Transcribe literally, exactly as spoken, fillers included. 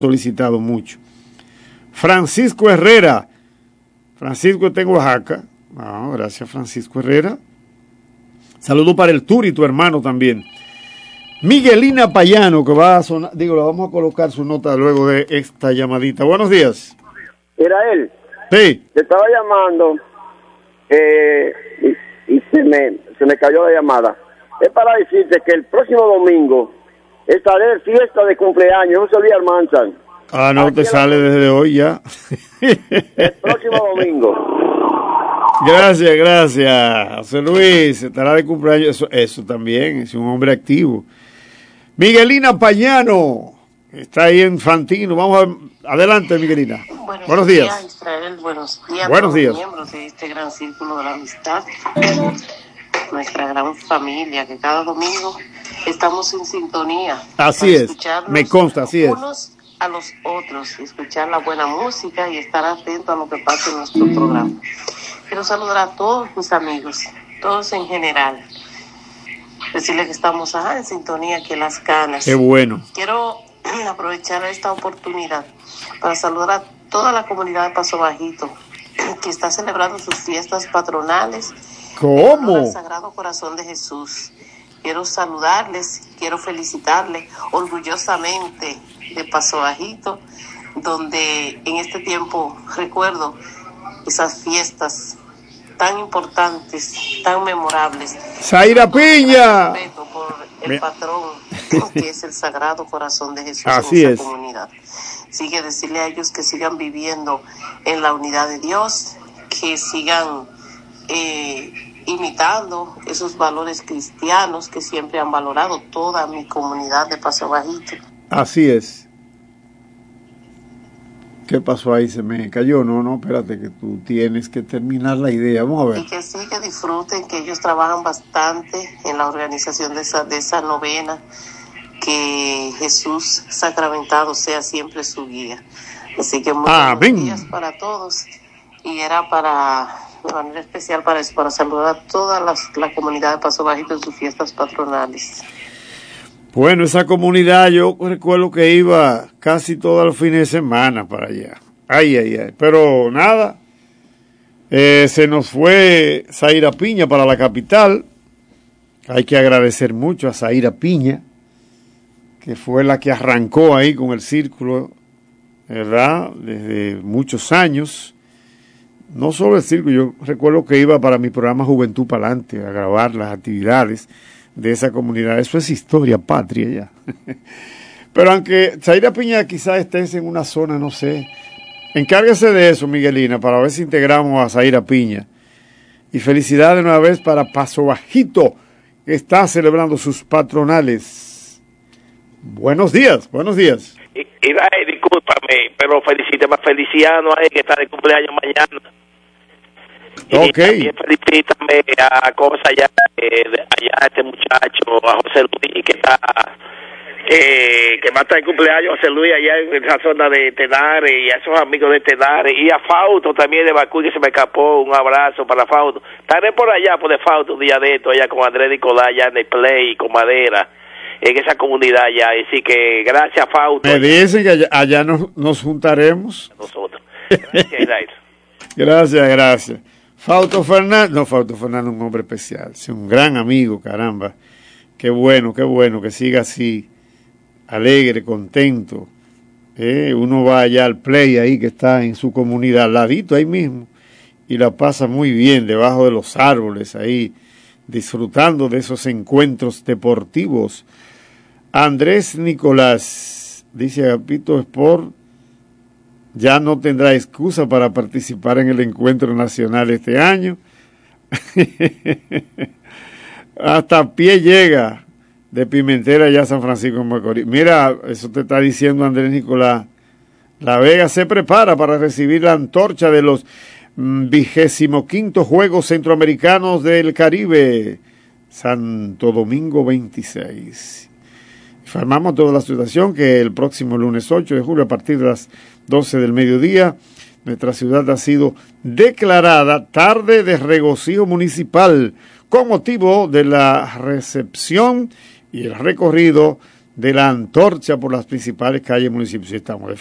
solicitado mucho. Francisco Herrera. Francisco está en Oaxaca. Ah, gracias, Francisco Herrera. Saludo para el Turi, tu hermano también. Miguelina Payano, que va a sonar, digo, le vamos a colocar su nota luego de esta llamadita. Buenos días. Era él. Sí. Te estaba llamando eh, y, y se me se me cayó la llamada. Es para decirte que el próximo domingo estaré en fiesta de cumpleaños, José Luis Almanzar. Ah, no, te sale la... desde hoy ya. El próximo domingo. Gracias, gracias. José Luis, estará de cumpleaños. Eso, eso también, es un hombre activo. Miguelina Payano, está ahí en Fantino. Vamos a... Adelante, Miguelina. Buenos, buenos días, días. Israel. Buenos días. Buenos días. Miembros de este gran círculo de la amistad. Nuestra gran familia, que cada domingo estamos en sintonía. Así es. Me consta, así es. Unos a los otros, escuchar la buena música y estar atento a lo que pasa en nuestro programa. Quiero saludar a todos mis amigos, todos en general. Decirles que estamos ajá, en sintonía aquí en Las Canas. Qué bueno. Quiero aprovechar esta oportunidad para saludar a toda la comunidad de Paso Bajito, que está celebrando sus fiestas patronales. ¿Cómo? En el Sagrado Corazón de Jesús. Quiero saludarles, quiero felicitarles orgullosamente de Paso Bajito, donde en este tiempo recuerdo esas fiestas tan importantes, tan memorables. ¡Zaira Piña! Respeto por el patrón, que es el Sagrado Corazón de Jesús. Así en es. esa comunidad. Sigue decirle a ellos que sigan viviendo en la unidad de Dios, que sigan eh, imitando esos valores cristianos que siempre han valorado toda mi comunidad de Paso Bajito. Así es. ¿Qué pasó ahí? Se me cayó. No, no, espérate, que tú tienes que terminar la idea. Vamos a ver. Y que sí, que disfruten, que ellos trabajan bastante en la organización de esa, de esa novena, que Jesús sacramentado sea siempre su guía. Así que muchos Amén. días para todos. Y era para, de manera especial para eso, para saludar a toda las, la comunidad de Paso Bajito en sus fiestas patronales. Bueno, esa comunidad, yo recuerdo que iba casi todos los fines de semana para allá. Ay, ay, ay. Pero nada, eh, se nos fue Zaira Piña para la capital. Hay que agradecer mucho a Zaira Piña, que fue la que arrancó ahí con el círculo, ¿verdad? Desde muchos años. No solo el círculo, yo recuerdo que iba para mi programa Juventud Palante a grabar las actividades de esa comunidad. Eso es historia patria ya. Pero aunque Zaira Piña quizás estés en una zona, no sé, encárguese de eso, Miguelina, para ver si integramos a Zaira Piña. Y felicidades una vez para Paso Bajito, que está celebrando sus patronales. Buenos días, buenos días. Iba, discúlpame, pero felicítame a Feliciano, a él, que está de cumpleaños mañana. Y ok. También felicítame a Cosa allá, eh, allá a este muchacho, a José Luis, que está, eh, que va a estar de cumpleaños, José Luis, allá en esa zona de Tenares, y a esos amigos de Tenares, y a Fausto también de Bakú, que se me escapó, un abrazo para Fausto. Estaré por allá, por de Fausto, un día de esto, allá con Andrés Nicolás, allá en el Play, con Madera, en esa comunidad allá, así que gracias, Fausto. Me dicen que allá, allá nos, nos juntaremos. Nosotros. Gracias, Gracias, gracias. Fausto Fernández, no, Fausto Fernández es un hombre especial, es un gran amigo, caramba. Qué bueno, qué bueno que siga así, alegre, contento. Eh, uno va allá al Play ahí que está en su comunidad, al ladito ahí mismo, y la pasa muy bien debajo de los árboles ahí, disfrutando de esos encuentros deportivos. Andrés Nicolás, dice Agapito Sport, ya no tendrá excusa para participar en el encuentro nacional este año. Hasta pie llega de Pimentera ya San Francisco de Macorís. Mira, eso te está diciendo Andrés Nicolás. La Vega se prepara para recibir la antorcha de los vigésimo quinto Juegos Centroamericanos del Caribe, Santo Domingo veintiséis. Informamos a toda la situación que el próximo lunes ocho de julio a partir de las doce del mediodía, nuestra ciudad ha sido declarada tarde de regocijo municipal con motivo de la recepción y el recorrido de la antorcha por las principales calles municipios. Estamos de